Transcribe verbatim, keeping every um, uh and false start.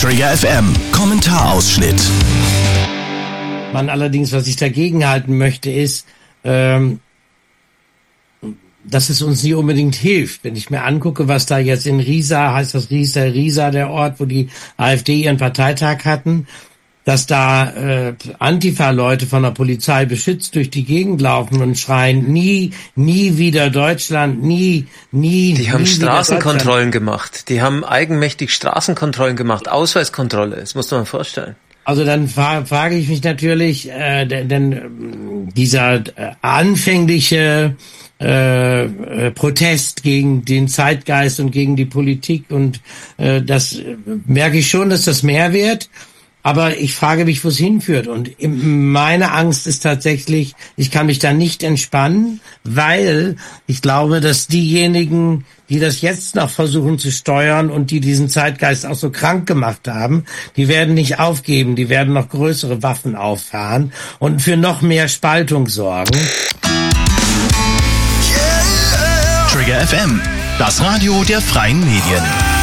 Trigger F M, Kommentarausschnitt. Man allerdings, was ich dagegen halten möchte, ist, ähm, dass es uns nicht unbedingt hilft. Wenn ich mir angucke, was da jetzt in Riesa, heißt das Riesa, Riesa, der Ort, wo die AfD ihren Parteitag hatten, dass da äh, Antifa-Leute von der Polizei beschützt durch die Gegend laufen und schreien, nie, nie wieder Deutschland, nie, nie, Die haben nie Straßenkontrollen gemacht. Die haben eigenmächtig Straßenkontrollen gemacht, Ausweiskontrolle. Das muss man sich vorstellen. Also dann fra- frage ich mich natürlich, äh, denn, denn dieser äh, anfängliche äh, äh, Protest gegen den Zeitgeist und gegen die Politik und äh, das äh, merke ich schon, dass das mehr wird. Aber ich frage mich, wo es hinführt. Und meine Angst ist tatsächlich, ich kann mich da nicht entspannen, weil ich glaube, dass diejenigen, die das jetzt noch versuchen zu steuern und die diesen Zeitgeist auch so krank gemacht haben, die werden nicht aufgeben, die werden noch größere Waffen auffahren und für noch mehr Spaltung sorgen. Trigger F M, das Radio der freien Medien.